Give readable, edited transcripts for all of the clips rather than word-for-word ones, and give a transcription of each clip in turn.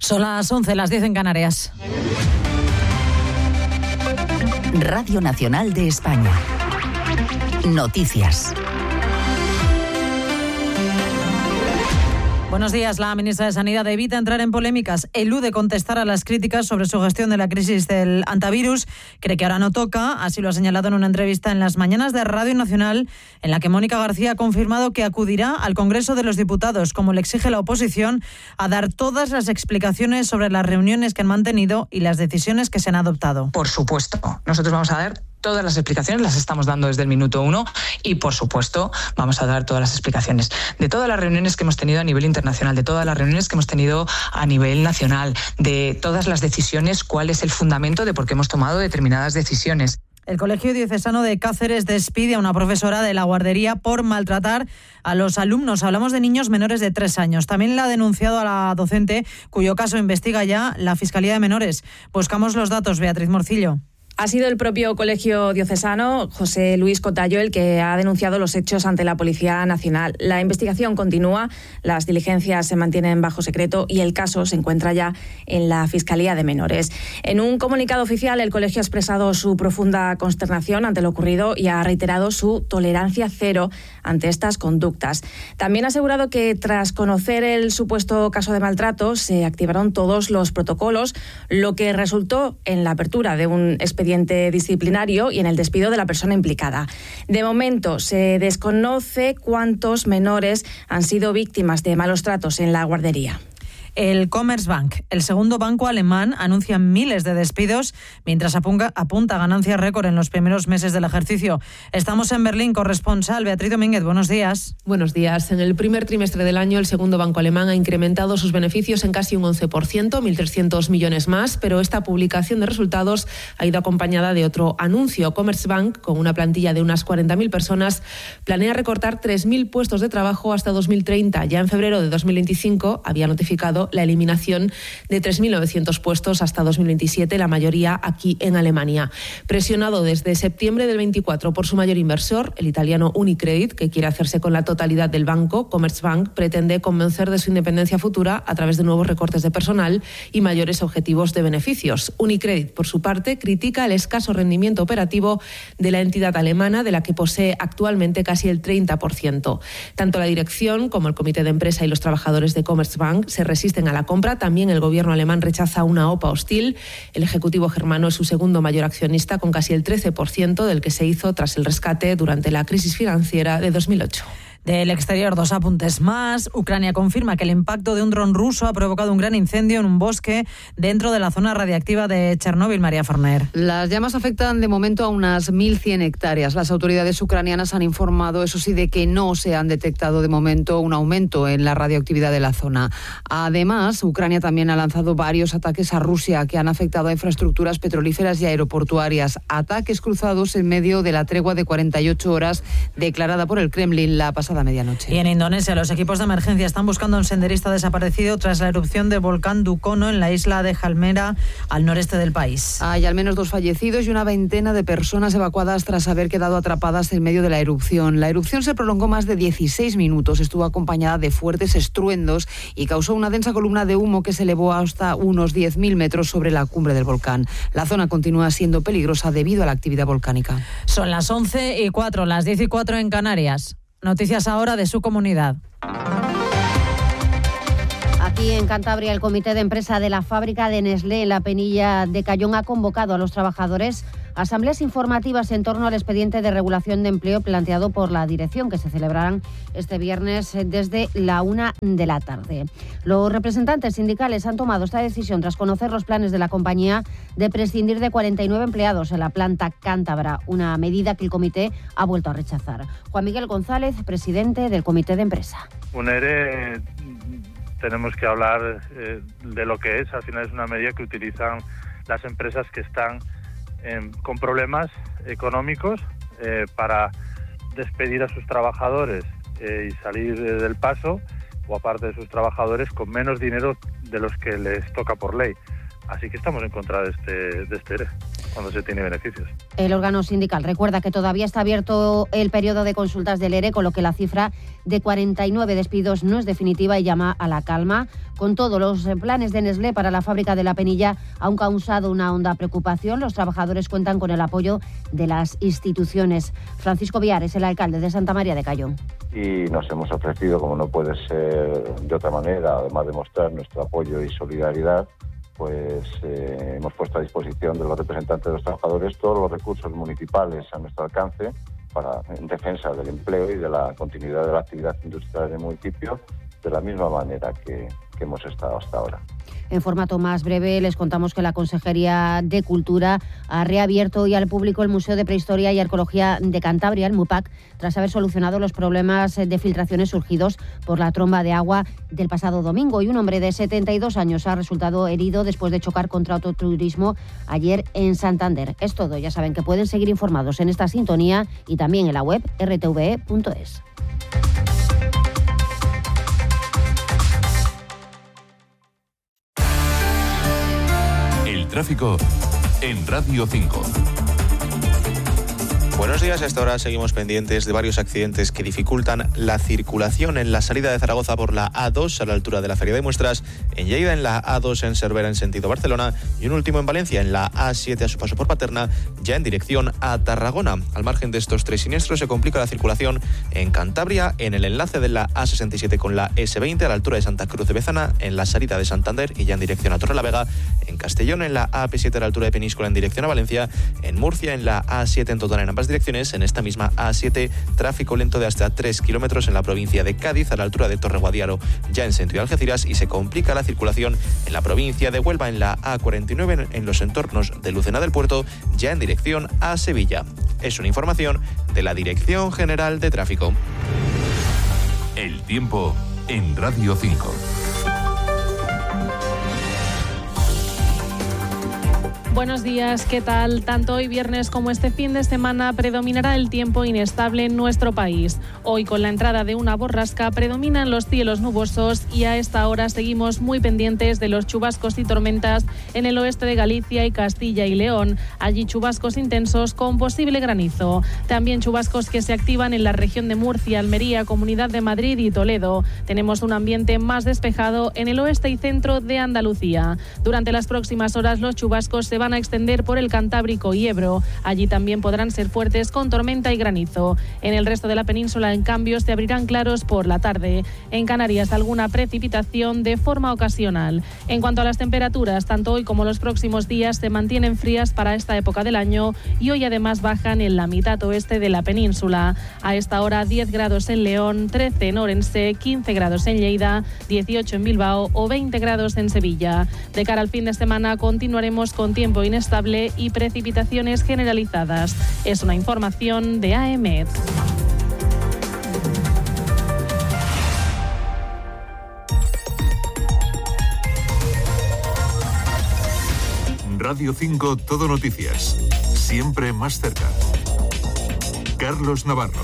Son las 11, las 10 en Canarias. Radio Nacional de España. Noticias. Buenos días. La ministra de Sanidad evita entrar en polémicas, elude contestar a las críticas sobre su gestión de la crisis del antivirus. Cree que ahora no toca, así lo ha señalado en una entrevista en las mañanas de Radio Nacional, en la que Mónica García ha confirmado que acudirá al Congreso de los Diputados, como le exige la oposición, a dar todas las explicaciones sobre las reuniones que han mantenido y las decisiones que se han adoptado. Por supuesto, nosotros vamos a dar todas las explicaciones, las estamos dando desde el minuto 1 y, por supuesto, vamos a dar todas las explicaciones de todas las reuniones que hemos tenido a nivel internacional, de todas las reuniones que hemos tenido a nivel nacional, de todas las decisiones, cuál es el fundamento de por qué hemos tomado determinadas decisiones. El Colegio Diocesano de Cáceres despide a una profesora de la guardería por maltratar a los alumnos. Hablamos de niños menores de 3 años. También le ha denunciado a la docente, cuyo caso investiga ya la Fiscalía de Menores. Buscamos los datos, Beatriz Morcillo. Ha sido el propio Colegio Diocesano, José Luis Cotallo, el que ha denunciado los hechos ante la Policía Nacional. La investigación continúa, las diligencias se mantienen bajo secreto y el caso se encuentra ya en la Fiscalía de Menores. En un comunicado oficial, el colegio ha expresado su profunda consternación ante lo ocurrido y ha reiterado su tolerancia cero ante estas conductas. También ha asegurado que tras conocer el supuesto caso de maltrato se activaron todos los protocolos, lo que resultó en la apertura de un expediente disciplinario y en el despido de la persona implicada. De momento, se desconoce cuántos menores han sido víctimas de malos tratos en la guardería. El Commerzbank, el segundo banco alemán, anuncia miles de despidos mientras apunta ganancias récord en los primeros meses del ejercicio. Estamos en Berlín, corresponsal Beatriz Domínguez. Buenos días. Buenos días. En el primer trimestre del año, el segundo banco alemán ha incrementado sus beneficios en casi un 11%, 1.300 millones más, pero esta publicación de resultados ha ido acompañada de otro anuncio. Commerzbank, con una plantilla de unas 40.000 personas, planea recortar 3.000 puestos de trabajo hasta 2030. Ya en febrero de 2025 había notificado la eliminación de 3.900 puestos hasta 2027, la mayoría aquí en Alemania. Presionado desde septiembre del 24 por su mayor inversor, el italiano Unicredit, que quiere hacerse con la totalidad del banco, Commerzbank pretende convencer de su independencia futura a través de nuevos recortes de personal y mayores objetivos de beneficios. Unicredit, por su parte, critica el escaso rendimiento operativo de la entidad alemana, de la que posee actualmente casi el 30%. Tanto la dirección como el comité de empresa y los trabajadores de Commerzbank se resisten a la compra. También el gobierno alemán rechaza una OPA hostil. El ejecutivo germano es su segundo mayor accionista, con casi el 13% del que se hizo tras el rescate durante la crisis financiera de 2008. Del exterior, 2 apuntes más. Ucrania confirma que el impacto de un dron ruso ha provocado un gran incendio en un bosque dentro de la zona radiactiva de Chernóbil. María Forner. Las llamas afectan de momento a unas 1.100 hectáreas. Las autoridades ucranianas han informado, eso sí, de que no se han detectado de momento un aumento en la radioactividad de la zona. Además, Ucrania también ha lanzado varios ataques a Rusia que han afectado a infraestructuras petrolíferas y aeroportuarias. Ataques cruzados en medio de la tregua de 48 horas declarada por el Kremlin la pasada medianoche. Y en Indonesia, los equipos de emergencia están buscando a un senderista desaparecido tras la erupción del volcán Dukono en la isla de Halmera, al noreste del país. Hay al menos 2 fallecidos y una veintena de personas evacuadas tras haber quedado atrapadas en medio de la erupción. La erupción se prolongó más de 16 minutos, estuvo acompañada de fuertes estruendos y causó una densa columna de humo que se elevó hasta unos 10.000 metros sobre la cumbre del volcán. La zona continúa siendo peligrosa debido a la actividad volcánica. Son las 11:04, las 10:04 en Canarias. Noticias ahora de su comunidad. Aquí en Cantabria, el comité de empresa de la fábrica de Nestlé en la Penilla de Cayón ha convocado a los trabajadores a asambleas informativas en torno al expediente de regulación de empleo planteado por la dirección, que se celebrarán este viernes desde la 1 de la tarde. Los representantes sindicales han tomado esta decisión tras conocer los planes de la compañía de prescindir de 49 empleados en la planta cántabra, una medida que el comité ha vuelto a rechazar. Juan Miguel González, presidente del comité de empresa. Un ERE, tenemos que hablar de lo que es. Al final es una medida que utilizan las empresas que están con problemas económicos para despedir a sus trabajadores y salir del paso, o aparte de sus trabajadores, con menos dinero de los que les toca por ley. Así que estamos en contra de este ERE. cuando se tiene beneficios. El órgano sindical recuerda que todavía está abierto el periodo de consultas del ERE, con lo que la cifra de 49 despidos no es definitiva y llama a la calma. Con todo, los planes de Nestlé para la fábrica de La Penilla han causado una honda preocupación. Los trabajadores cuentan con el apoyo de las instituciones. Francisco Villar es el alcalde de Santa María de Cayón. Y nos hemos ofrecido, como no puede ser de otra manera, además de mostrar nuestro apoyo y solidaridad, pues hemos puesto a disposición de los representantes de los trabajadores todos los recursos municipales a nuestro alcance en defensa del empleo y de la continuidad de la actividad industrial en el municipio, de la misma manera que hemos estado hasta ahora. En formato más breve, les contamos que la Consejería de Cultura ha reabierto hoy al público el Museo de Prehistoria y Arqueología de Cantabria, el MUPAC, tras haber solucionado los problemas de filtraciones surgidos por la tromba de agua del pasado domingo. Y un hombre de 72 años ha resultado herido después de chocar contra autoturismo ayer en Santander. Es todo. Ya saben que pueden seguir informados en esta sintonía y también en la web rtve.es. Tráfico en Radio 5. Buenos días, a esta hora seguimos pendientes de varios accidentes que dificultan la circulación en la salida de Zaragoza por la A2 a la altura de la Feria de Muestras, en Lleida en la A2 en Cervera en sentido Barcelona y un último en Valencia en la A7 a su paso por Paterna ya en dirección a Tarragona. Al margen de estos tres siniestros se complica la circulación en Cantabria en el enlace de la A67 con la S20 a la altura de Santa Cruz de Bezana en la salida de Santander y ya en dirección a Torrelavega, en Castellón en la AP7 a la altura de Peníscola en dirección a Valencia, en Murcia en la A7 en Totana en ambas direcciones, en esta misma A7 tráfico lento de hasta 3 kilómetros en la provincia de Cádiz a la altura de Torreguadiaro ya en sentido Algeciras y se complica la circulación en la provincia de Huelva en la A49 en los entornos de Lucena del Puerto ya en dirección a Sevilla. Es una información de la Dirección General de Tráfico. El tiempo en Radio 5. Buenos días, ¿qué tal? Tanto hoy viernes como este fin de semana predominará el tiempo inestable en nuestro país. Hoy, con la entrada de una borrasca, predominan los cielos nubosos y a esta hora seguimos muy pendientes de los chubascos y tormentas en el oeste de Galicia y Castilla y León. Allí chubascos intensos con posible granizo. También chubascos que se activan en la región de Murcia, Almería, Comunidad de Madrid y Toledo. Tenemos un ambiente más despejado en el oeste y centro de Andalucía. Durante las próximas horas los chubascos se van a extender por el Cantábrico y Ebro. Allí también podrán ser fuertes con tormenta y granizo. En el resto de la península, en cambio, se abrirán claros por la tarde. En Canarias, alguna precipitación de forma ocasional. En cuanto a las temperaturas, tanto hoy como los próximos días se mantienen frías para esta época del año y hoy además bajan en la mitad oeste de la península. A esta hora 10 grados en León, 13 en Orense, 15 grados en Lleida, 18 en Bilbao o 20 grados en Sevilla. De cara al fin de semana continuaremos con tiempo inestable y precipitaciones generalizadas. Es una información de AEMET. Radio 5 Todo Noticias. Siempre más cerca. Carlos Navarro.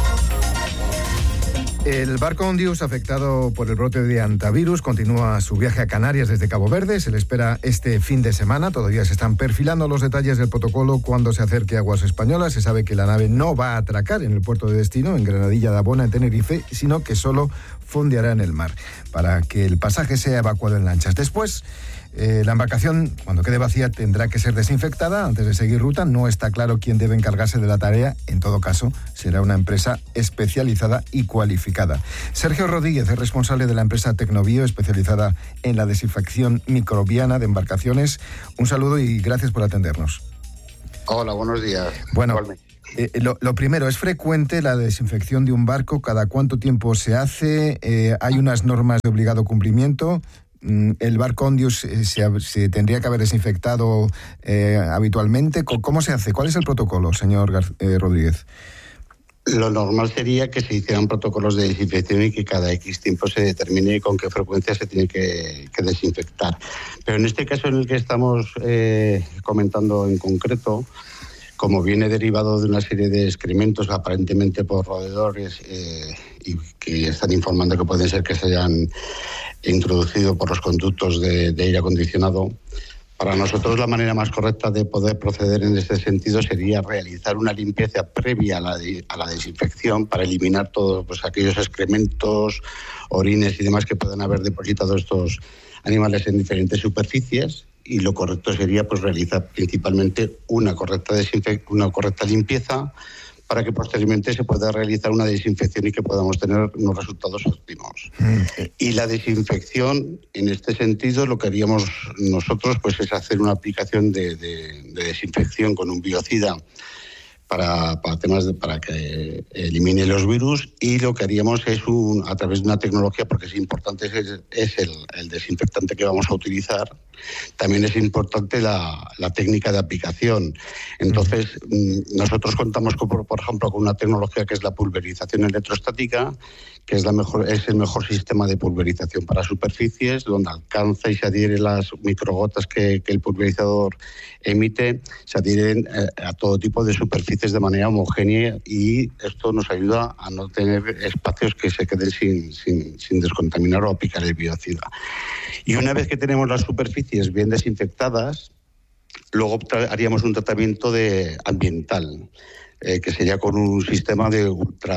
El barco Ondius, afectado por el brote de hantavirus, continúa su viaje a Canarias desde Cabo Verde. Se le espera este fin de semana. Todavía se están perfilando los detalles del protocolo cuando se acerque a aguas españolas. Se sabe que la nave no va a atracar en el puerto de destino, en Granadilla de Abona, en Tenerife, sino que solo fondeará en el mar para que el pasaje sea evacuado en lanchas. Después, la embarcación, cuando quede vacía, tendrá que ser desinfectada antes de seguir ruta. No está claro quién debe encargarse de la tarea. En todo caso, será una empresa especializada y cualificada. Sergio Rodríguez es responsable de la empresa Tecnobio, especializada en la desinfección microbiana de embarcaciones. Un saludo y gracias por atendernos. Hola, buenos días. Bueno, lo primero, ¿es frecuente la desinfección de un barco? ¿Cada cuánto tiempo se hace? ¿Hay unas normas de obligado cumplimiento? ¿El barco Ondius se tendría que haber desinfectado habitualmente? ¿Cómo se hace? ¿Cuál es el protocolo, señor Rodríguez? Lo normal sería que se hicieran protocolos de desinfección y que cada X tiempo se determine con qué frecuencia se tiene que desinfectar. Pero en este caso en el que estamos comentando en concreto, como viene derivado de una serie de excrementos aparentemente por roedores y que están informando que pueden ser que se hayan introducido por los conductos de aire acondicionado, Para nosotros la manera más correcta de poder proceder en este sentido sería realizar una limpieza previa a la desinfección para eliminar todos pues, aquellos excrementos, orines y demás que puedan haber depositado estos animales en diferentes superficies, y lo correcto sería pues realizar principalmente una correcta limpieza para que posteriormente se pueda realizar una desinfección y que podamos tener unos resultados óptimos. Y la desinfección, en este sentido, lo que haríamos nosotros pues es hacer una aplicación de desinfección con un biocida para que elimine los virus, y lo que haríamos es a través de una tecnología, porque es importante, es el desinfectante que vamos a utilizar. También es importante la técnica de aplicación. Entonces, nosotros contamos, por ejemplo, con una tecnología que es la pulverización electrostática, que es el mejor sistema de pulverización para superficies, donde alcanza y se adhiere las microgotas que el pulverizador emite, se adhieren a todo tipo de superficies de manera homogénea, y esto nos ayuda a no tener espacios que se queden sin descontaminar o aplicar el biocida. Y una vez que tenemos las superficies bien desinfectadas, luego haríamos un tratamiento ambiental, que sería con un sistema de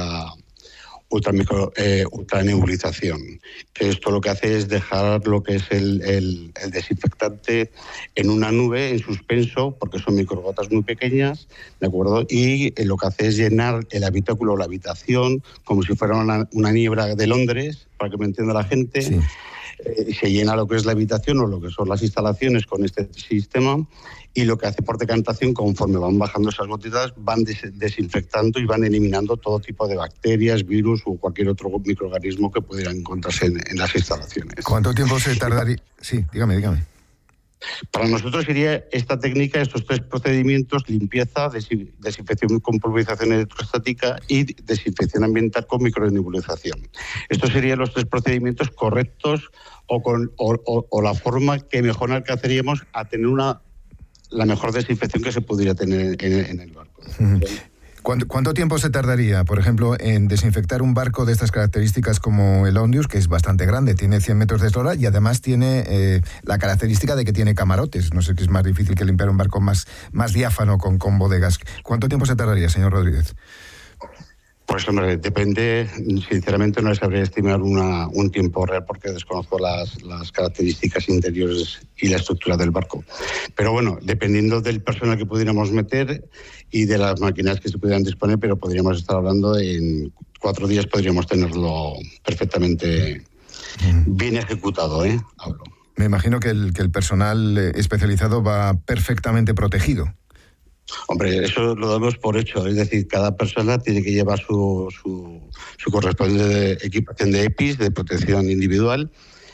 ultranebulización, que esto lo que hace es dejar lo que es el desinfectante en una nube, en suspenso, porque son microgotas muy pequeñas, ¿de acuerdo? Y lo que hace es llenar el habitáculo o la habitación como si fuera una niebla de Londres, para que me entienda la gente. Sí. Se llena lo que es la habitación o lo que son las instalaciones con este sistema, y lo que hace por decantación, conforme van bajando esas gotitas, van desinfectando y van eliminando todo tipo de bacterias, virus o cualquier otro microorganismo que pudiera encontrarse en las instalaciones. ¿Cuánto tiempo se tardaría? Sí, dígame. Para nosotros sería esta técnica, estos tres procedimientos: limpieza, desinfección con pulverización electrostática y desinfección ambiental con micronebulización. Estos serían los tres procedimientos correctos o la forma que mejor alcanzaríamos a tener la mejor desinfección que se pudiera tener en el barco. ¿Cuánto tiempo se tardaría, por ejemplo, en desinfectar un barco de estas características como el Ondius, que es bastante grande, tiene 100 metros de eslora y además tiene la característica de que tiene camarotes? No sé qué es más difícil que limpiar un barco más diáfano con bodegas. ¿Cuánto tiempo se tardaría, señor Rodríguez? Pues hombre, depende. Sinceramente no les sabría estimar un tiempo real, porque desconozco las características interiores y la estructura del barco. Pero bueno, dependiendo del personal que pudiéramos meter y de las máquinas que se pudieran disponer, pero podríamos estar hablando en 4 días, podríamos tenerlo perfectamente bien ejecutado, hablo. Me imagino que el personal especializado va perfectamente protegido. Hombre, eso lo damos por hecho, es decir, cada persona tiene que llevar su correspondiente equipación de EPIs, de protección individual,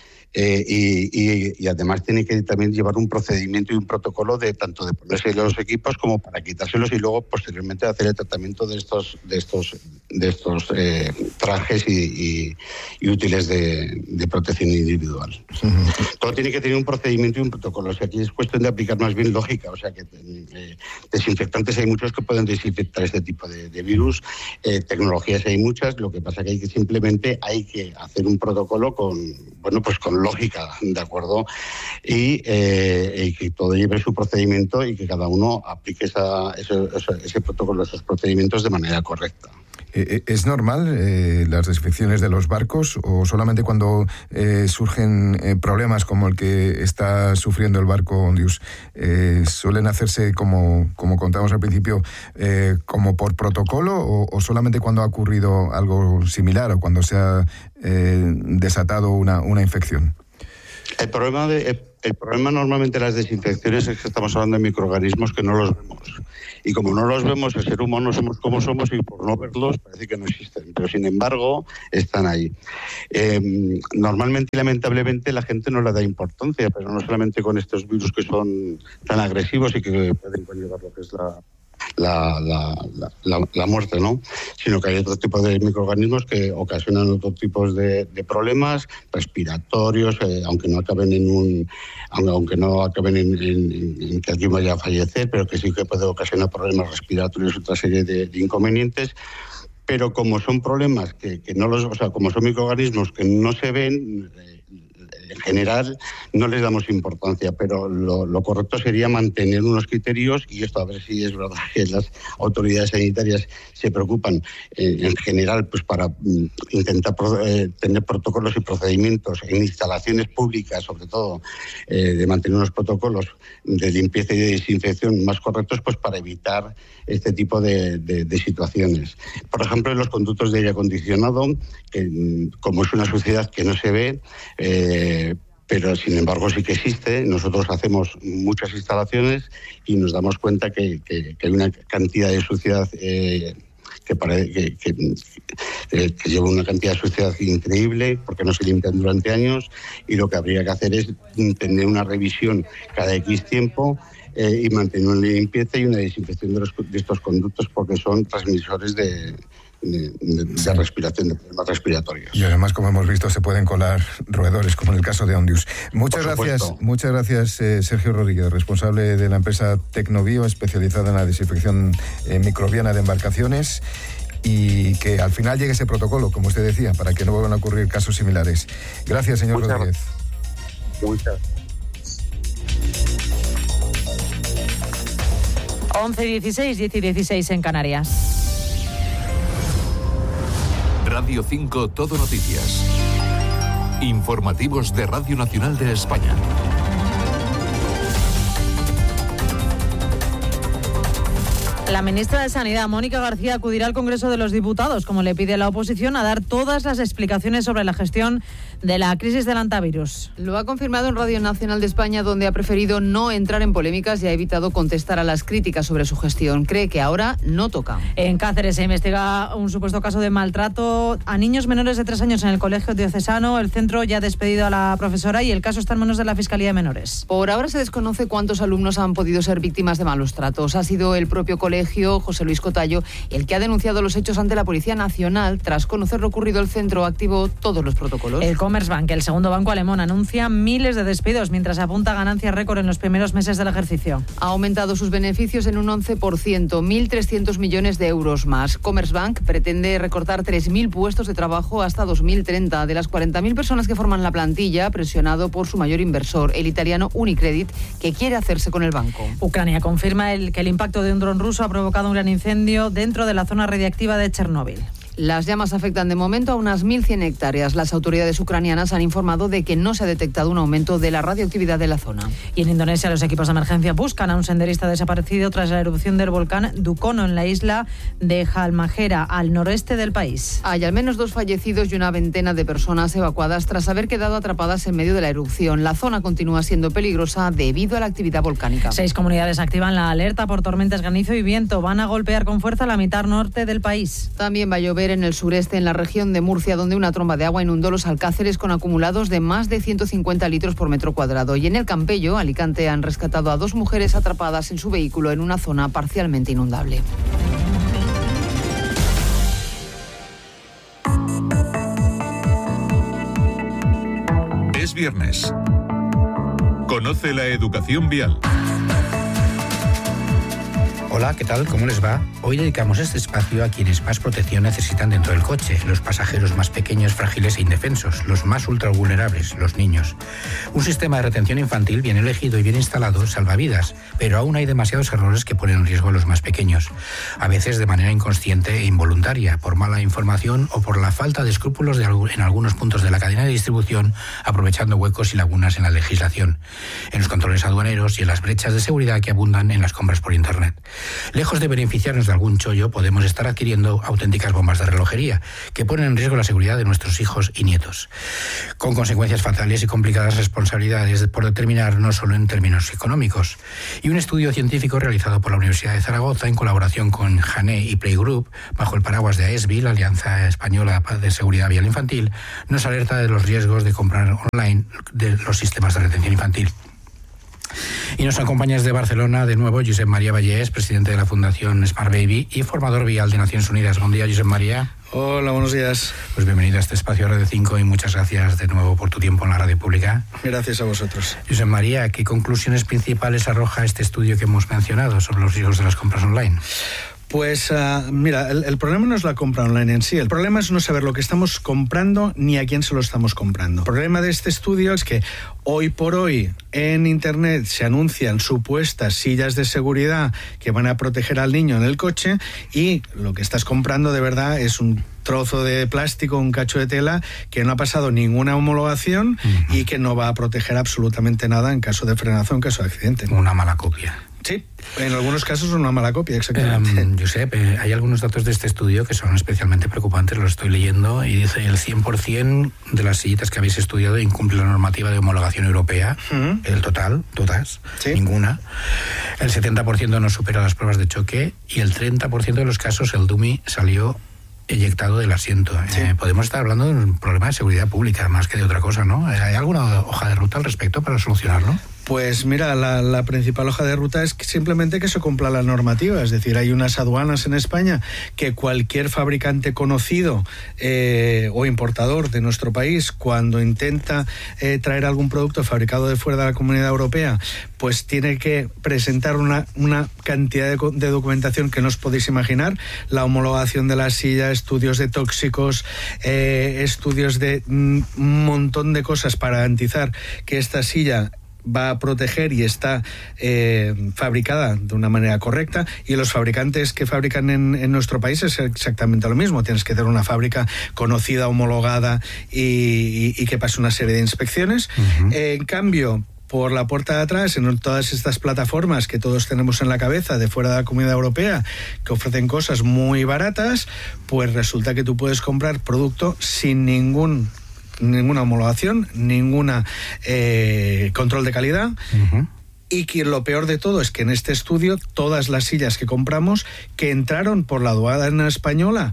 y además tiene que también llevar un procedimiento y un protocolo de tanto de ponerse los equipos como para quitárselos, y luego posteriormente hacer el tratamiento de estos trajes y útiles de protección individual. Todo tiene que tener un procedimiento y un protocolo. O sea, aquí es cuestión de aplicar más bien lógica. O sea, que desinfectantes hay muchos que pueden desinfectar este tipo de virus. Tecnologías hay muchas. Lo que pasa que simplemente hay que hacer un protocolo con lógica, ¿de acuerdo? Y que todo lleve su procedimiento y que cada uno aplique ese protocolo, esos procedimientos de manera correcta. ¿Es normal las desinfecciones de los barcos, o solamente cuando surgen problemas como el que está sufriendo el barco Ondius suelen hacerse, como contábamos al principio, como por protocolo, o solamente cuando ha ocurrido algo similar o cuando se ha desatado una infección? El problema normalmente de las desinfecciones es que estamos hablando de microorganismos que no los vemos. Y como no los vemos, el ser humano somos como somos, y por no verlos parece que no existen. Pero sin embargo, están ahí. Normalmente y lamentablemente la gente no le da importancia, pero no solamente con estos virus que son tan agresivos y que pueden conllevar lo que es la muerte, ¿no? Sino que hay otro tipo de microorganismos que ocasionan otros tipos de problemas respiratorios, aunque no acaben en que alguien vaya a fallecer, pero que sí que puede ocasionar problemas respiratorios y otra serie de inconvenientes. Pero como son problemas como son microorganismos que no se ven, en general no les damos importancia, pero lo correcto sería mantener unos criterios, y esto a ver si es verdad que las autoridades sanitarias se preocupan en general pues para intentar tener protocolos y procedimientos en instalaciones públicas, sobre todo, de mantener unos protocolos de limpieza y de desinfección más correctos, pues para evitar este tipo de situaciones. Por ejemplo, en los conductos de aire acondicionado, que como es una suciedad que no se ve, pero sin embargo sí que existe. Nosotros hacemos muchas instalaciones y nos damos cuenta que hay una cantidad de suciedad que lleva una cantidad de suciedad increíble porque no se limpian durante años, y lo que habría que hacer es tener una revisión cada X tiempo y mantener una limpieza y una desinfección de estos conductos, porque son transmisores de respiración, de problemas respiratorios. Y además, como hemos visto, se pueden colar roedores, como en el caso de Ondius. Muchas gracias, Sergio Rodríguez, responsable de la empresa Tecnobio, especializada en la desinfección microbiana de embarcaciones, y que al final llegue ese protocolo, como usted decía, para que no vuelvan a ocurrir casos similares. Gracias, señor Rodríguez. Muchas. 11:16, 10:16 en Canarias. Radio 5 Todo Noticias. Informativos de Radio Nacional de España. La ministra de Sanidad, Mónica García, acudirá al Congreso de los Diputados, como le pide la oposición, a dar todas las explicaciones sobre la gestión de la crisis del hantavirus. Lo ha confirmado en Radio Nacional de España, donde ha preferido no entrar en polémicas y ha evitado contestar a las críticas sobre su gestión. Cree que ahora no toca. En Cáceres se investiga un supuesto caso de maltrato a niños menores de 3 años en el Colegio Diocesano. El centro ya ha despedido a la profesora y el caso está en manos de la Fiscalía de Menores. Por ahora se desconoce cuántos alumnos han podido ser víctimas de malos tratos. Ha sido el propio colegio, José Luis Cotallo, el que ha denunciado los hechos ante la Policía Nacional. Tras conocer lo ocurrido, el centro activó todos los protocolos. El Commerzbank, el segundo banco alemán, anuncia miles de despidos mientras apunta a ganancias récord en los primeros meses del ejercicio. Ha aumentado sus beneficios en un 11%, 1.300 millones de euros más. Commerzbank pretende recortar 3.000 puestos de trabajo hasta 2030. De las 40.000 personas que forman la plantilla, presionado por su mayor inversor, el italiano Unicredit, que quiere hacerse con el banco. Ucrania confirma que el impacto de un dron ruso ha provocado un gran incendio dentro de la zona radiactiva de Chernóbil. Las llamas afectan de momento a unas 1.100 hectáreas. Las autoridades ucranianas han informado de que no se ha detectado un aumento de la radioactividad de la zona. Y en Indonesia, los equipos de emergencia buscan a un senderista desaparecido tras la erupción del volcán Dukono en la isla de Halmahera, al noreste del país. Hay al menos 2 fallecidos y una veintena de personas evacuadas tras haber quedado atrapadas en medio de la erupción. La zona continúa siendo peligrosa debido a la actividad volcánica. 6 comunidades activan la alerta por tormentas, granizo y viento. Van a golpear con fuerza la mitad norte del país. También va a llover en el sureste, en la región de Murcia, donde una tromba de agua inundó los Alcáceres con acumulados de más de 150 litros por metro cuadrado. Y en el Campello, Alicante, han rescatado a 2 mujeres atrapadas en su vehículo en una zona parcialmente inundable. Es viernes. Conoce la educación vial. Hola, ¿qué tal? ¿Cómo les va? Hoy dedicamos este espacio a quienes más protección necesitan dentro del coche, los pasajeros más pequeños, frágiles e indefensos, los más ultra vulnerables, los niños. Un sistema de retención infantil bien elegido y bien instalado salva vidas, pero aún hay demasiados errores que ponen en riesgo a los más pequeños, a veces de manera inconsciente e involuntaria, por mala información o por la falta de escrúpulos en algunos puntos de la cadena de distribución, aprovechando huecos y lagunas en la legislación, en los controles aduaneros y en las brechas de seguridad que abundan en las compras por Internet. Lejos de beneficiarnos de algún chollo, podemos estar adquiriendo auténticas bombas de relojería que ponen en riesgo la seguridad de nuestros hijos y nietos, con consecuencias fatales y complicadas responsabilidades por determinar, no solo en términos económicos. Y un estudio científico realizado por la Universidad de Zaragoza en colaboración con Jané y Playgroup, bajo el paraguas de AESBI, la Alianza Española de Seguridad Vial Infantil, nos alerta de los riesgos de comprar online de los sistemas de retención infantil. Y nos acompaña desde Barcelona de nuevo Josep María Vallès, presidente de la Fundación Smart Baby y formador vial de Naciones Unidas. Buen día, Josep María. Hola, buenos días. Pues bienvenido a este espacio Radio 5 y muchas gracias de nuevo por tu tiempo en la radio pública. Gracias a vosotros. Josep María, ¿qué conclusiones principales arroja este estudio que hemos mencionado sobre los riesgos de las compras online? Pues mira, el problema no es la compra online en sí, el problema es no saber lo que estamos comprando ni a quién se lo estamos comprando. El problema de este estudio es que hoy por hoy en Internet se anuncian supuestas sillas de seguridad que van a proteger al niño en el coche y lo que estás comprando de verdad es un trozo de plástico, un cacho de tela que no ha pasado ninguna homologación y que no va a proteger absolutamente nada en caso de frenazo, en caso de accidente. Una mala copia. Sí, en algunos casos una mala copia, exactamente. Josep, hay algunos datos de este estudio que son especialmente preocupantes, los estoy leyendo, y dice el 100% de las sillitas que habéis estudiado incumple la normativa de homologación europea, el total, todas, ninguna. El 70% no supera las pruebas de choque y el 30% de los casos el dummy salió eyectado del asiento. Sí. Podemos estar hablando de un problema de seguridad pública más que de otra cosa, ¿no? ¿Hay alguna hoja de ruta al respecto para solucionarlo? Pues mira, la principal hoja de ruta es simplemente que se cumpla la normativa, es decir, hay unas aduanas en España que cualquier fabricante conocido o importador de nuestro país, cuando intenta traer algún producto fabricado de fuera de la Comunidad Europea, pues tiene que presentar una cantidad de documentación que no os podéis imaginar, la homologación de la silla, estudios de tóxicos, estudios de un montón de cosas para garantizar que esta silla va a proteger y está fabricada de una manera correcta, y los fabricantes que fabrican en nuestro país es exactamente lo mismo. Tienes que tener una fábrica conocida, homologada y que pase una serie de inspecciones. En cambio, por la puerta de atrás, en todas estas plataformas que todos tenemos en la cabeza de fuera de la Comunidad Europea, que ofrecen cosas muy baratas, pues resulta que tú puedes comprar producto sin ninguna homologación, ninguna control de calidad. Y que lo peor de todo es que en este estudio todas las sillas que compramos que entraron por la aduana española,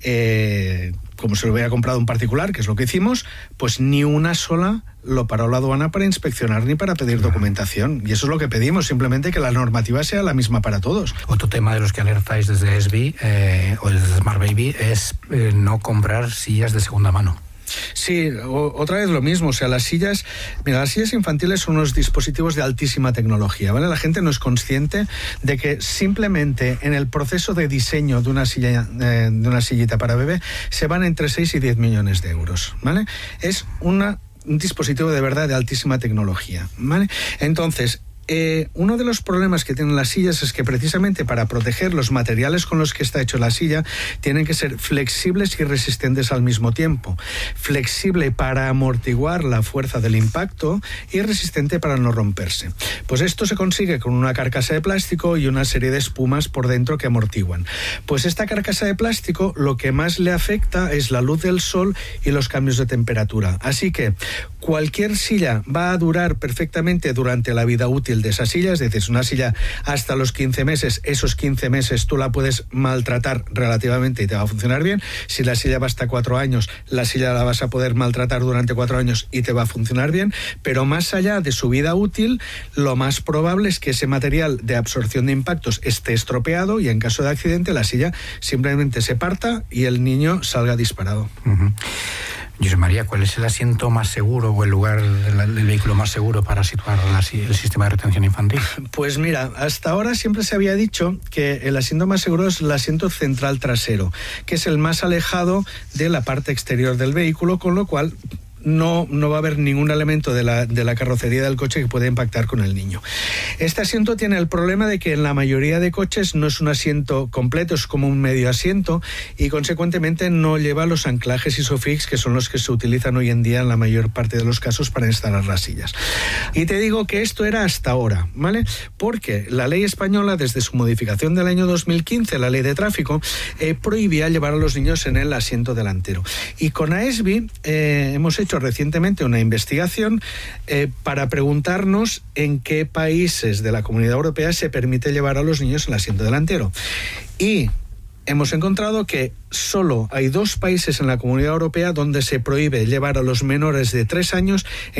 como se lo hubiera comprado un particular, que es lo que hicimos, pues ni una sola lo paró la aduana para inspeccionar ni para pedir documentación. Y eso es lo que pedimos, simplemente que la normativa sea la misma para todos. Otro tema de los que alertáis desde SBI o desde Smart Baby es no comprar sillas de segunda mano. Sí, otra vez lo mismo, o sea, las sillas infantiles son unos dispositivos de altísima tecnología, ¿vale? La gente no es consciente de que simplemente en el proceso de diseño de una sillita para bebé se van entre 6 y 10 millones de euros, ¿vale? Es un dispositivo de verdad de altísima tecnología, ¿vale? Entonces, uno de los problemas que tienen las sillas es que precisamente para proteger los materiales con los que está hecho la silla tienen que ser flexibles y resistentes al mismo tiempo. Flexible para amortiguar la fuerza del impacto y resistente para no romperse. Pues esto se consigue con una carcasa de plástico y una serie de espumas por dentro que amortiguan. Pues esta carcasa de plástico lo que más le afecta es la luz del sol y los cambios de temperatura. Así que cualquier silla va a durar perfectamente durante la vida útil de esa silla, es decir, una silla hasta los 15 meses, esos 15 meses tú la puedes maltratar relativamente y te va a funcionar bien. Si la silla va hasta 4 años, la silla la vas a poder maltratar durante 4 años y te va a funcionar bien, pero más allá de su vida útil, lo más probable es que ese material de absorción de impactos esté estropeado y en caso de accidente la silla simplemente se parta y el niño salga disparado. José María, ¿cuál es el asiento más seguro o el lugar del vehículo más seguro para situar el sistema de retención infantil? Pues mira, hasta ahora siempre se había dicho que el asiento más seguro es el asiento central trasero, que es el más alejado de la parte exterior del vehículo, con lo cual no va a haber ningún elemento de la carrocería del coche que pueda impactar con el niño. Este asiento tiene el problema de que en la mayoría de coches no es un asiento completo, es como un medio asiento y consecuentemente no lleva los anclajes ISOFIX, que son los que se utilizan hoy en día en la mayor parte de los casos para instalar las sillas. Y te digo que esto era hasta ahora, ¿vale? Porque la ley española, desde su modificación del año 2015, la ley de tráfico, prohibía llevar a los niños en el asiento delantero. Y con AESBI hemos hecho recientemente una investigación para preguntarnos en qué países de la Comunidad Europea se permite llevar a los niños en el asiento delantero. Y hemos encontrado que solo hay 2 países en la Comunidad Europea donde se prohíbe llevar a los menores de 3 años